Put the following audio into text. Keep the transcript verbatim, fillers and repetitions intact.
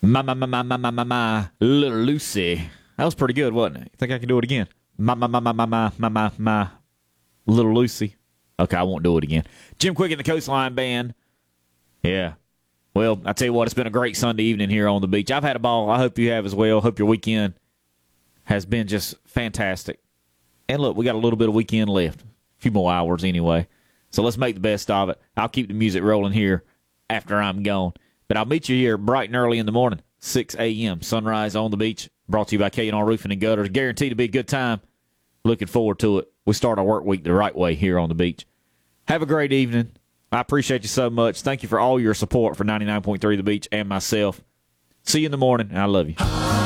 My, my, my, my, my, my, my, my, little Lucy. That was pretty good, wasn't it? You think I can do it again? My, my, my, my, my, my, my, my, my, little Lucy. Okay, I won't do it again. Jim Quick and the Coastline Band. Yeah. Well, I tell you what, it's been a great Sunday evening here on the beach. I've had a ball. I hope you have as well. Hope your weekend has been just fantastic. And look, we got a little bit of weekend left. A few more hours anyway. So let's make the best of it. I'll keep the music rolling here after I'm gone. But I'll meet you here bright and early in the morning, six a.m. Sunrise on the beach, brought to you by K and R Roofing and Gutters. Guaranteed to be a good time. Looking forward to it. We start our work week the right way here on the beach. Have a great evening. I appreciate you so much. Thank you for all your support for ninety-nine point three The Beach and myself. See you in the morning. I love you.